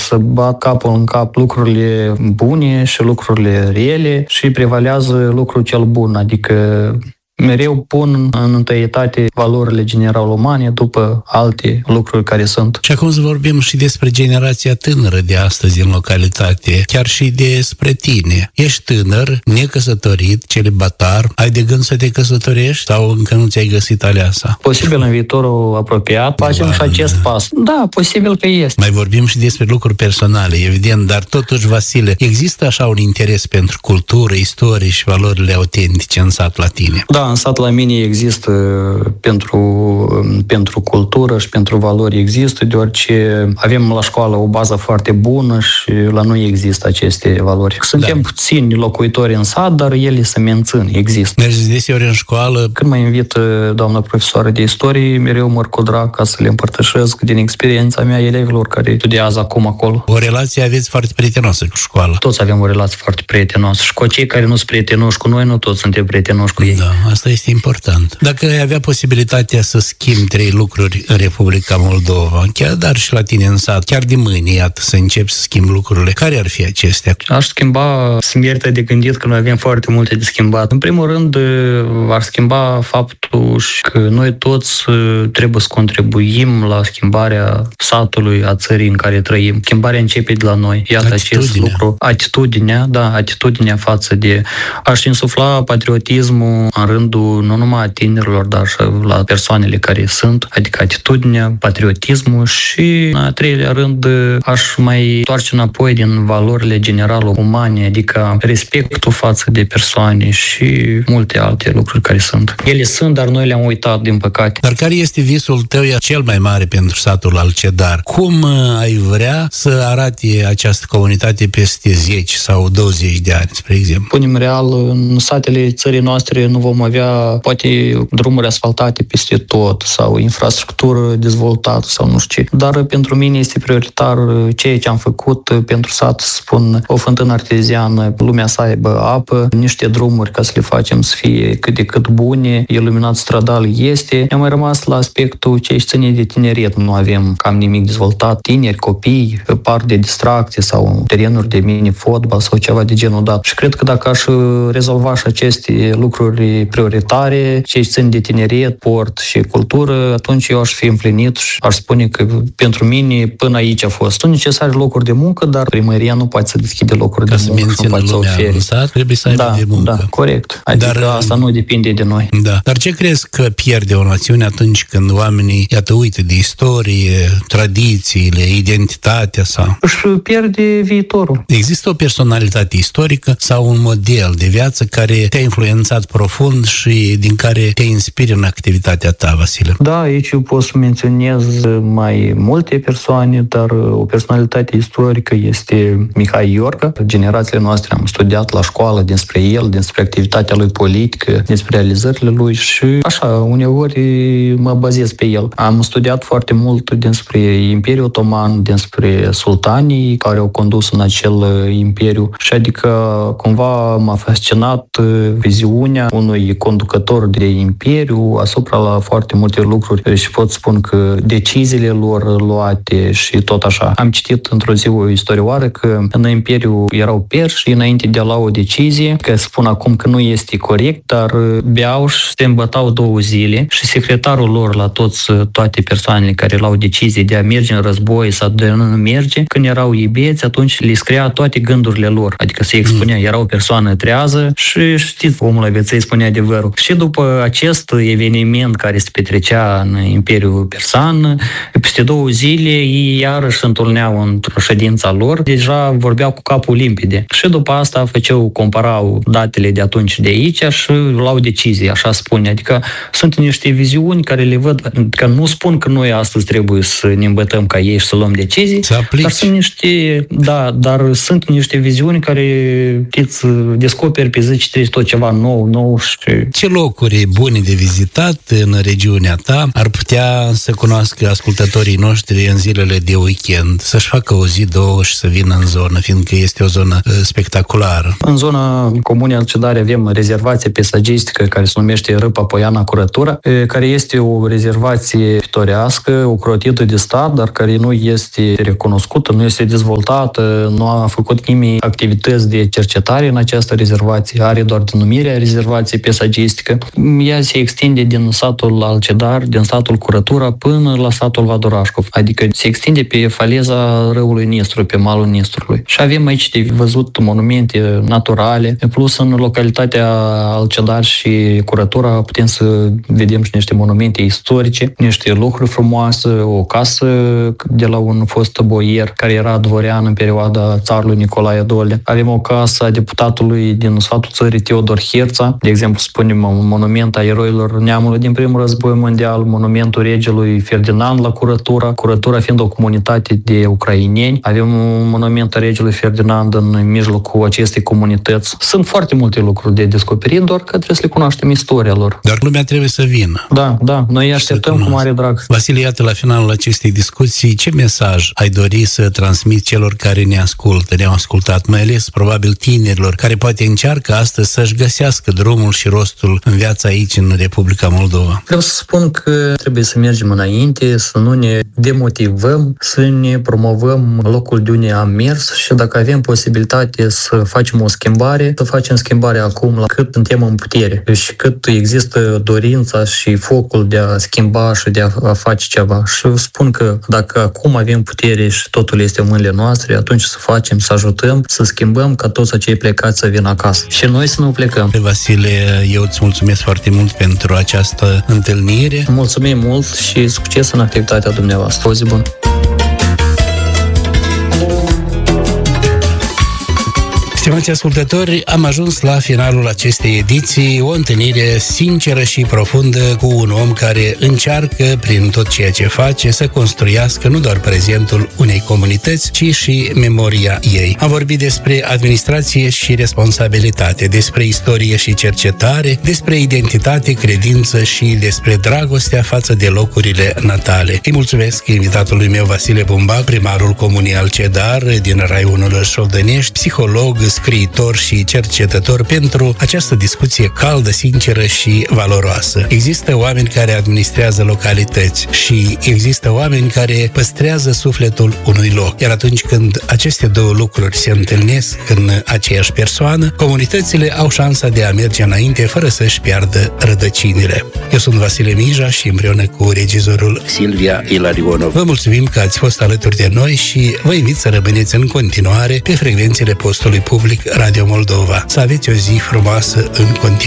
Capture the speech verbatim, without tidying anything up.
să bat capul în cap lucrurile bune și lucrurile rele și prevalează lucrul cel bun, adică mereu pun în întâietate valorile general umane după alte lucruri care sunt. Și acum să vorbim și despre generația tânără de astăzi în localitate, chiar și despre tine. Ești tânăr, necăsătorit, celibatar, ai de gând să te căsătorești sau încă nu ți-ai găsit aleasa? Posibil în viitorul apropiat facem da, și acest da. pas. Da, posibil că este. Mai vorbim și despre lucruri personale, evident, dar totuși, Vasile, există așa un interes pentru cultură, istorie și valorile autentice în sat la tine? Da, în sat la mine există pentru, pentru cultură și pentru valori există, deoarece avem la școală o bază foarte bună și la noi există aceste valori. Suntem da. puțini locuitori în sat, dar ele se mențin, există. Mergeți deseori în școală? Când mă invită doamna profesoară de istorie, mereu mă cu drag ca să le împărtășesc din experiența mea elevilor care studiază acum acolo. O relație aveți foarte prietenoasă cu școala? Toți avem o relație foarte prietenoasă și cu cei care nu sunt prietenoși cu noi, nu toți suntem prietenoși cu ei. Da, asta este important. Dacă ai avea posibilitatea să schimbi trei lucruri în Republica Moldova, chiar dar și la tine în sat, chiar de mâine, iată, să începi să schimbi lucrurile, care ar fi acestea? Aș schimba, merită de gândit că noi avem foarte multe de schimbat. În primul rând, ar schimba faptul că noi toți trebuie să contribuim la schimbarea satului, a țării în care trăim. Schimbarea începe de la noi. Iată acest lucru. Atitudinea, da, atitudinea față de aș insufla patriotismul în rândul nu numai a tinerilor, dar și la persoanele care sunt, adică atitudinea, patriotismul și, în a treilea rând, aș mai întoarce înapoi din valorile generale umane, adică respectul față de persoane și multe alte lucruri care sunt. Ele sunt, dar noi le-am uitat, din păcate. Dar care este visul tău cel mai mare pentru satul Alcedar? Cum ai vrea să arate această comunitate peste zece sau douăzeci de ani, spre exemplu? Punem real, în satele țării noastre nu vom avea poate drumuri asfaltate peste tot sau infrastructură dezvoltată sau nu știu ce. Dar pentru mine este prioritar ceea ce am făcut pentru sat, spun, o fântână arteziană, lumea să aibă apă, niște drumuri ca să le facem să fie cât de cât bune, iluminat stradal este. Ne-a mai rămas la aspectul ce ține de tineret. Nu avem cam nimic dezvoltat. Tineri, copii, parc de distracție sau terenuri de mini-fotbal sau ceva de genul dat. Și cred că dacă aș rezolva și aceste lucruri prioritare, ce țin de tineret, sport și cultură, atunci eu aș fi împlinit și aș spune că pentru mine până aici a fost. Sunt necesare locuri de muncă, dar primăria nu poate să deschide locuri ca de muncă. Ca să mențină lumea în sat, trebuie să aibă da, de muncă. Da, corect. Adică dar, asta nu depinde de noi. Da. Dar ce crezi că pierde o națiune atunci când oamenii, iată, uită de istorie, tradițiile, identitatea sa? Își pierde viitorul. Există o personalitate istorică sau un model de viață care te-a influențat profund și din care te inspiri în activitatea ta, Vasile? Da, aici eu pot să menționez mai multe persoane, dar o personalitate istorică este Mihai Iorga. Generațiile noastre am studiat la școală despre el, despre activitatea lui politică, despre realizările lui și așa, uneori mă bazez pe el. Am studiat foarte mult despre Imperiul Otoman, despre sultanii care au condus în acel imperiu și adică cumva m-a fascinat viziunea unui conducător de imperiu asupra la foarte multe lucruri și pot spun că deciziile lor luate și tot așa. Am citit într-o zi o istorioară că în imperiu erau perși înainte de a lua o decizie, că spun acum că nu este corect, dar beau și se îmbătau două zile și secretarul lor la toți, toate persoanele care luau decizie de a merge în război sau de a nu merge, când erau iubeți, atunci le scria toate gândurile lor, adică se expunea, era o persoană trează și știți, omul aveți îi spunea adevărul. Și după acest eveniment care se petrecea în Imperiul Persan, peste două zile ei iarăși se întâlneau într-o ședință lor, deja vorbeau cu capul limpede. Și după asta făceau, comparau datele de atunci de aici și luau decizii, așa spune. Adică sunt niște viziuni care le văd, că nu spun că noi astăzi trebuie să ne îmbătăm ca ei și să luăm decizii, dar sunt niște, da, dar sunt niște viziuni care, știți, descoperi pe zi ce trebuie tot ceva nou, nou și Ce locuri bune de vizitat în regiunea ta ar putea să cunoască ascultătorii noștri în zilele de weekend, să-și facă o zi, două și să vină în zonă, fiindcă este o zonă spectaculară? În zona Comunei Alcedare avem rezervație peisagistică care se numește Râpa Poiana Curătura, care este o rezervație pitorească, ocrotită de stat, dar care nu este recunoscută, nu este dezvoltată, nu a făcut nimeni activități de cercetare în această rezervație, are doar denumirea rezervație peisagistică. Ea se extinde din satul Alcedar, din satul Curătura, până la satul Vadorașcov, adică se extinde pe faleza râului Nistru, pe malul Nistrului. Și avem aici de văzut monumente naturale, plus în localitatea Alcedar și Curătura putem să vedem și niște monumente istorice, niște lucruri frumoase, o casă de la un fost boier care era dvorean în perioada țarului Nicolae Dole. Avem o casă a deputatului din sfatul țării Teodor Herța, de exemplu spunem un monument a eroilor neamului din primul război mondial, monumentul regelui Ferdinand la Curătura, Curătura fiind o comunitate de ucraineni. Avem un monument a regelui Ferdinand în mijlocul acestei comunități. Sunt foarte multe lucruri de descoperit, doar că trebuie să le cunoaștem istoria lor. Dar lumea trebuie să vină. Da, da, noi așteptăm cu mare drag. Vasile, iată, la finalul acestei discuții, ce mesaj ai dori să transmiți celor care ne ascultă, ne-au ascultat, mai ales probabil tinerilor, care poate încearcă astăzi să-și găsească drumul și rostul în viața aici, în Republica Moldova? Vreau să spun că trebuie să mergem înainte, să nu ne demotivăm, să ne promovăm locul de unde am mers și dacă avem posibilitate să facem o schimbare, să facem schimbarea acum, la cât suntem în putere și cât există dorința și focul de a schimba și de a face ceva. Și spun că dacă acum avem putere și totul este în mâinile noastre, atunci să facem, să ajutăm, să schimbăm ca toți acei plecați să vină acasă. Și noi să nu plecăm. Vasile, eu îți mulțumesc foarte mult pentru această întâlnire. Mulțumim mult și succes în activitatea dumneavoastră. O zi bună! Stimați ascultători, am ajuns la finalul acestei ediții, o întâlnire sinceră și profundă cu un om care încearcă, prin tot ceea ce face, să construiască nu doar prezentul unei comunități, ci și memoria ei. Am vorbit despre administrație și responsabilitate, despre istorie și cercetare, despre identitate, credință și despre dragostea față de locurile natale. Îi mulțumesc invitatului meu Vasile Bumbac, primarul Comunei Alcedar din raionul Șoldănești, psiholog, scriitor și cercetător, pentru această discuție caldă, sinceră și valoroasă. Există oameni care administrează localități și există oameni care păstrează sufletul unui loc. Iar atunci când aceste două lucruri se întâlnesc în aceeași persoană, comunitățile au șansa de a merge înainte fără să-și piardă rădăcinile. Eu sunt Vasile Mija și împreună cu regizorul Silvia Ilarionov vă mulțumim că ați fost alături de noi și vă invit să rămâneți în continuare pe frecvențele postului public Radio Moldova. Să aveți o zi frumoasă în continuare.